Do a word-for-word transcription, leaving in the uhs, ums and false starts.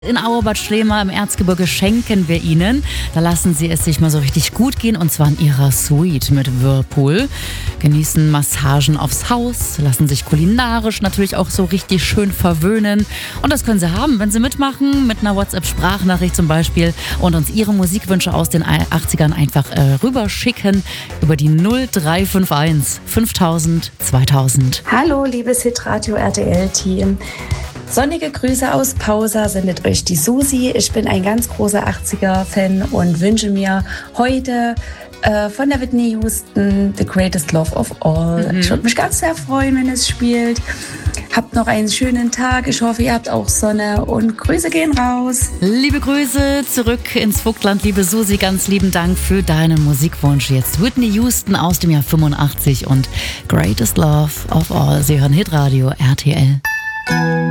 In Auerbad Schlema im Erzgebirge schenken wir Ihnen. Da lassen Sie es sich mal so richtig gut gehen, und zwar in Ihrer Suite mit Whirlpool. Genießen Massagen aufs Haus, lassen sich kulinarisch natürlich auch so richtig schön verwöhnen. Und das können Sie haben, wenn Sie mitmachen, mit einer WhatsApp-Sprachnachricht zum Beispiel und uns Ihre Musikwünsche aus den achtzigern einfach äh, rüberschicken über die null drei fünf eins fünftausend zweitausend. Hallo, liebes Hitradio R T L-Team. Sonnige Grüße aus Pausa sendet euch die Susi. Ich bin ein ganz großer achtziger-Fan und wünsche mir heute äh, von der Whitney Houston The Greatest Love of All. Mhm. Ich würde mich ganz sehr freuen, wenn es spielt. Habt noch einen schönen Tag. Ich hoffe, ihr habt auch Sonne und Grüße gehen raus. Liebe Grüße zurück ins Vogtland, liebe Susi. Ganz lieben Dank für deinen Musikwunsch. Jetzt Whitney Houston aus dem Jahr fünfundachtzig und Greatest Love of All. Sie hören Hitradio R T L.